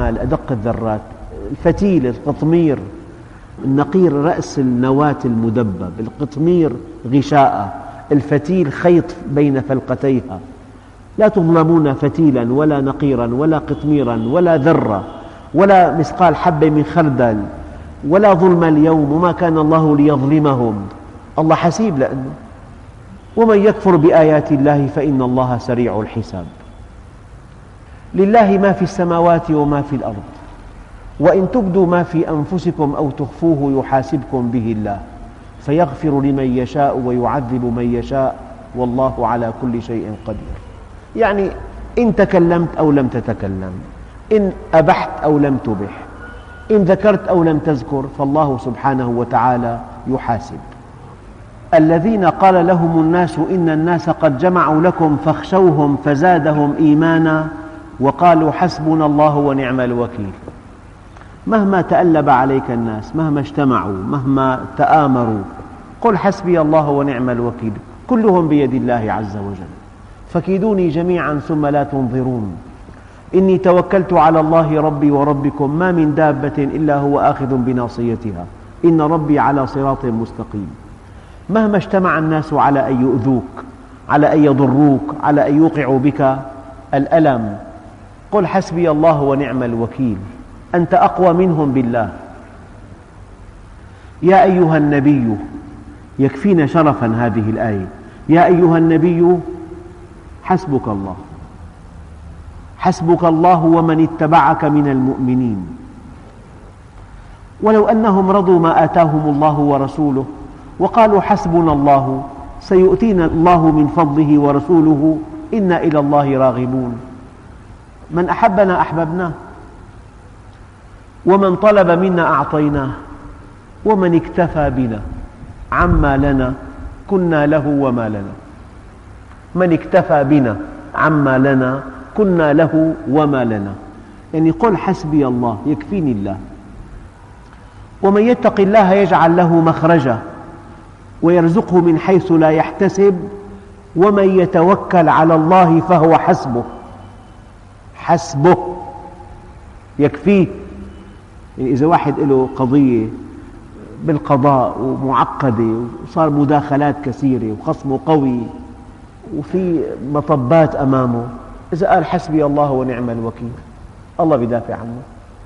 الأعمال، أدق الذرات، الفتيل، القطمير، النقير رأس النواة المدبب، القطمير غشاء، الفتيل خيط بين فلقتيها. لا تظلمون فتيلا ولا نقيرا ولا قطميرا ولا ذرة ولا مثقال حبة من خردل ولا ظلم اليوم، وما كان الله ليظلمهم. الله حسيب لأنه ومن يكفر بآيات الله فإن الله سريع الحساب. لله ما في السماوات وما في الأرض، وإن تبدوا ما في أنفسكم أو تخفوه يحاسبكم به الله فيغفر لمن يشاء ويعذب من يشاء والله على كل شيء قدير. يعني إن تكلمت أو لم تتكلم، إن أبحت أو لم تبح، إن ذكرت أو لم تذكر، فالله سبحانه وتعالى يحاسب. الذين قال لهم الناس إن الناس قد جمعوا لكم فاخشوهم فزادهم إيمانا وقالوا حسبنا الله ونعم الوكيل. مهما تألب عليك الناس، مهما اجتمعوا، مهما تآمروا، قل حسبي الله ونعم الوكيل، كلهم بيد الله عز وجل. فكيدوني جميعا ثم لا تنظرون. إني توكلت على الله ربي وربكم ما من دابة إلا هو آخذ بناصيتها إن ربي على صراط مستقيم. مهما اجتمع الناس على أن يؤذوك، على أن يضروك، على أن يوقعوا بك الألم، قل حسبي الله ونعم الوكيل، أنت أقوى منهم بالله. يا أيها النبي، يكفينا شرفا هذه الآية، يا أيها النبي حسبك الله، حسبك الله ومن اتبعك من المؤمنين. ولو أنهم رضوا ما آتاهم الله ورسوله وقالوا حسبنا الله سيؤتينا الله من فضله ورسوله إنا إلى الله راغبون. من أحبنا أحببناه، ومن طلب منا أعطيناه، ومن اكتفى بنا عما لنا كنا له وما لنا. من اكتفى بنا عما لنا كنا له وما لنا. يعني قل حسبي الله، يكفيني الله. ومن يتق الله يجعل له مخرجا ويرزقه من حيث لا يحتسب ومن يتوكل على الله فهو حسبه. حسبه يكفيه. يعني إذا واحد له قضية بالقضاء ومعقدة وصار مداخلات كثيرة وخصمه قوي وفي مطبات أمامه، إذا قال حسبي الله ونعم الوكيل الله بيدافع عنه.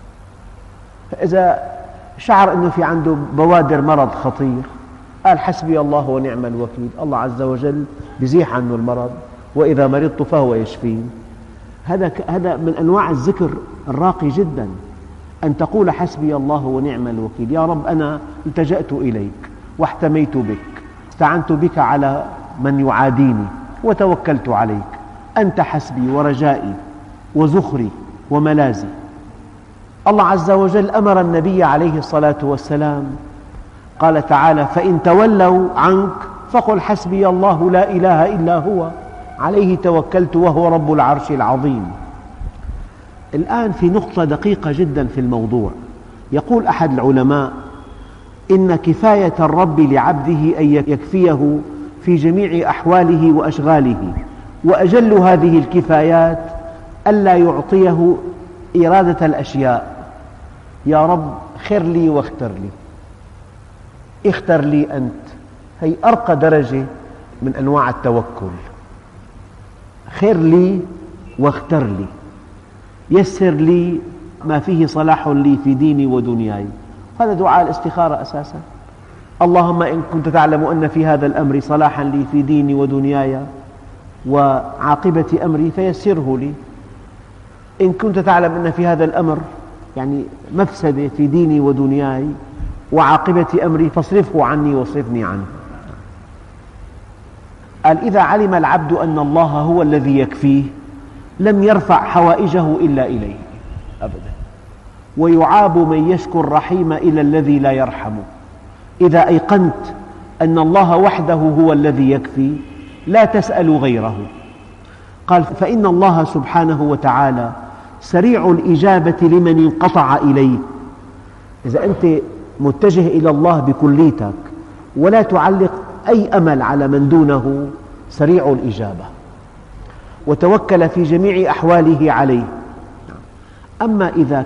إذا شعر أنه في عنده بوادر مرض خطير قال حسبي الله ونعم الوكيل، الله عز وجل بيزيح عنه المرض، وإذا مرضت فهو يشفين. هذا من أنواع الذكر الراقي جدا، أن تقول حسبي الله ونعم الوكيل. يا رب أنا التجأت إليك واحتميت بك، استعنت بك على من يعاديني وتوكلت عليك، أنت حسبي ورجائي وزخري وملاذي. الله عز وجل أمر النبي عليه الصلاة والسلام، قال تعالى فإن تولوا عنك فقل حسبي الله لا إله إلا هو عليه توكلت وهو رب العرش العظيم. الآن في نقطة دقيقة جدا في الموضوع. يقول أحد العلماء إن كفاية الرب لعبده أن يكفيه في جميع أحواله وأشغاله، وأجل هذه الكفايات ألا يعطيه إرادة الأشياء. يا رب خر لي واختر لي، اختر لي أنت. هي أرقى درجة من أنواع التوكل. خر لي واختر لي، يسر لي ما فيه صلاح لي في ديني ودنياي. هذا دعاء الاستخارة أساسا. اللهم إن كنت تعلم أن في هذا الأمر صلاحا لي في ديني ودنياي وعاقبة أمري فيسره لي. إن كنت تعلم أن في هذا الأمر يعني مفسدة في ديني ودنياي وعاقبة أمري فاصرفه عني واصرفني عنه. قال إذا علم العبد أن الله هو الذي يكفيه لم يرفع حوائجه إلا إليه أبدا. ويعاب من يشكو الرحيم إلى الذي لا يرحمه. إذا أيقنت أن الله وحده هو الذي يكفي لا تسأل غيره. قال فإن الله سبحانه وتعالى سريع الإجابة لمن انقطع إليه. إذا أنت متجه إلى الله بكليتك ولا تعلق أي أمل على من دونه، سريع الإجابة، وتوكل في جميع أحواله عليه. أما إذا